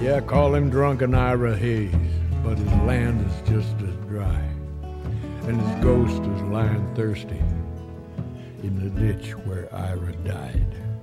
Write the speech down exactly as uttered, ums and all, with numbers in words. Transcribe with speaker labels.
Speaker 1: Yeah, call him drunken Ira Hayes, but his land is just as dry, and his ghost is lying thirsty in the ditch where Ira died.